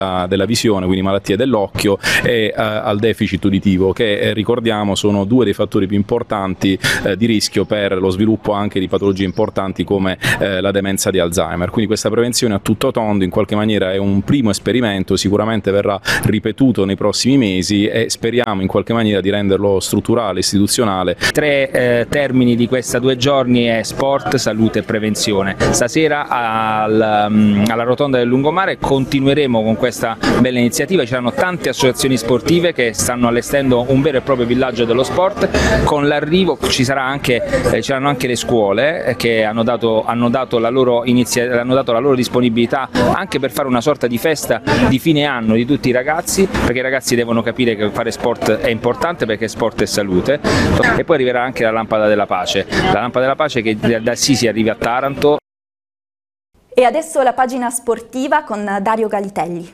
della visione, quindi malattie dell'occhio, e al deficit uditivo, che ricordiamo sono due dei fattori più importanti di rischio per lo sviluppo anche di patologie importanti come la demenza di Alzheimer. Quindi questa prevenzione a tutto tondo in qualche maniera è un primo esperimento, sicuramente verrà ripetuto nei prossimi mesi e speriamo in qualche maniera di renderlo strutturale, istituzionale. Tre termini di questi 2 giorni è sport, salute e prevenzione. Stasera alla Rotonda del Lungomare continueremo con questa bella iniziativa. Ci saranno tante associazioni sportive che stanno allestendo un vero e proprio villaggio dello sport. Con l'arrivo ci saranno anche le scuole che hanno dato la loro disponibilità anche per fare una sorta di festa di fine anno di tutti i ragazzi, perché i ragazzi devono capire che fare sport è importante, perché sport è salute. E poi arriverà anche la lampada della pace che da Assisi arriva a Taranto. E adesso la pagina sportiva con Dario Galitelli.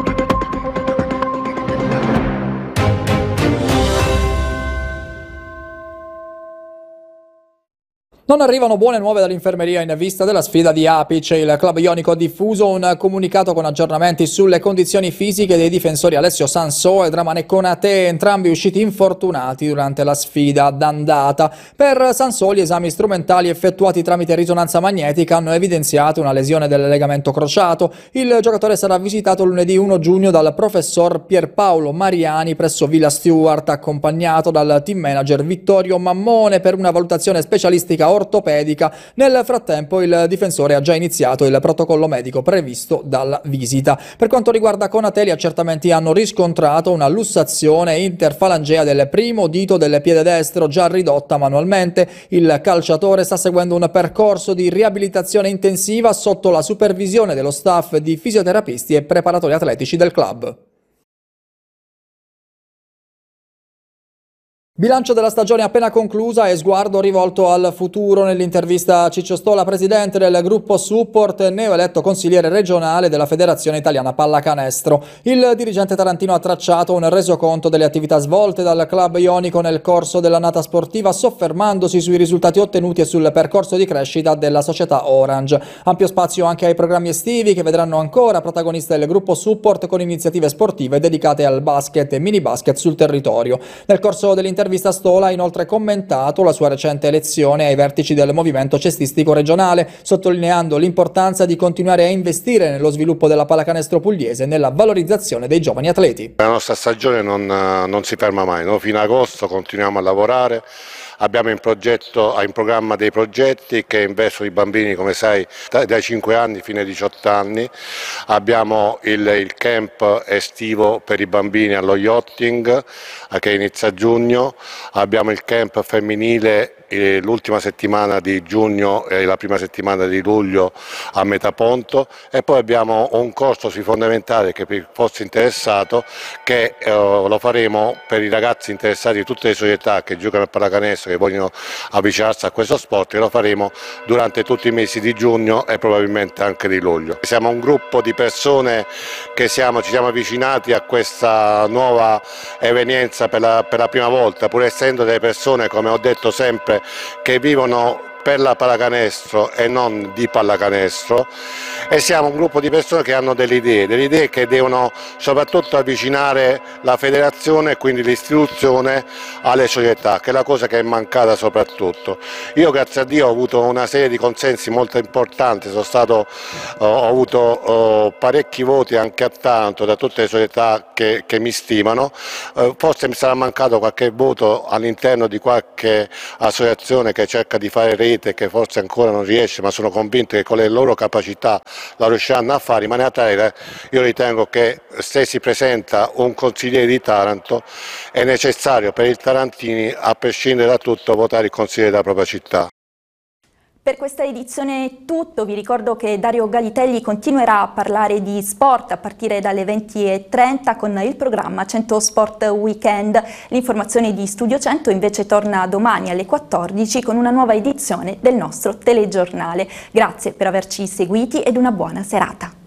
Non arrivano buone nuove dall'infermeria in vista della sfida di Apice. Il club ionico ha diffuso un comunicato con aggiornamenti sulle condizioni fisiche dei difensori Alessio Sansò e Dramane Konate, entrambi usciti infortunati durante la sfida d'andata. Per Sansò gli esami strumentali effettuati tramite risonanza magnetica hanno evidenziato una lesione del legamento crociato. Il giocatore sarà visitato lunedì 1 giugno dal professor Pierpaolo Mariani presso Villa Stewart, accompagnato dal team manager Vittorio Mammone per una valutazione specialistica ortopedica. Nel frattempo il difensore ha già iniziato il protocollo medico previsto dalla visita. Per quanto riguarda Konate, gli accertamenti hanno riscontrato una lussazione interfalangea del primo dito del piede destro, già ridotta manualmente. Il calciatore sta seguendo un percorso di riabilitazione intensiva sotto la supervisione dello staff di fisioterapisti e preparatori atletici del club. Bilancio della stagione appena conclusa e sguardo rivolto al futuro. Nell'intervista a Ciccio Stola, presidente del gruppo Support, neoeletto consigliere regionale della Federazione Italiana Pallacanestro. Il dirigente tarantino ha tracciato un resoconto delle attività svolte dal club ionico nel corso dell'annata sportiva, soffermandosi sui risultati ottenuti e sul percorso di crescita della società Orange. Ampio spazio anche ai programmi estivi che vedranno ancora protagonista il gruppo Support con iniziative sportive dedicate al basket e mini basket sul territorio. Nel corso dell'intervista Stola ha inoltre commentato la sua recente elezione ai vertici del movimento cestistico regionale, sottolineando l'importanza di continuare a investire nello sviluppo della pallacanestro pugliese e nella valorizzazione dei giovani atleti. La nostra stagione non si ferma mai, no? Fino a agosto continuiamo a lavorare. Abbiamo in programma dei progetti che investono i bambini, come sai, dai 5 anni fino ai 18 anni. Abbiamo il camp estivo per i bambini allo yachting che inizia a giugno. Abbiamo il camp femminile l'ultima settimana di giugno e la prima settimana di luglio a Metaponto, e poi abbiamo un corso sui fondamentali che per fosse interessato che lo faremo per i ragazzi interessati di tutte le società che giocano a pallacanestro, che vogliono avvicinarsi a questo sport, e lo faremo durante tutti i mesi di giugno e probabilmente anche di luglio. Siamo un gruppo di persone che ci siamo avvicinati a questa nuova evenienza per la prima volta, pur essendo delle persone, come ho detto sempre, che vivono per la pallacanestro e non di pallacanestro, e siamo un gruppo di persone che hanno delle idee che devono soprattutto avvicinare la federazione e quindi l'istituzione alle società, che è la cosa che è mancata soprattutto. Io, grazie a Dio, ho avuto una serie di consensi molto importanti, ho avuto parecchi voti anche a Taranto da tutte le società che mi stimano. Forse mi sarà mancato qualche voto all'interno di qualche associazione che cerca di fare rete, che forse ancora non riesce, ma sono convinto che con le loro capacità la riusciranno a fare. In maniera tale, io ritengo che se si presenta un consigliere di Taranto è necessario per i tarantini, a prescindere da tutto, votare il consigliere della propria città. Per questa edizione è tutto. Vi ricordo che Dario Galitelli continuerà a parlare di sport a partire dalle 20:30 con il programma 100 Sport Weekend. L'informazione di Studio 100 invece torna domani alle 14 con una nuova edizione del nostro telegiornale. Grazie per averci seguiti ed una buona serata.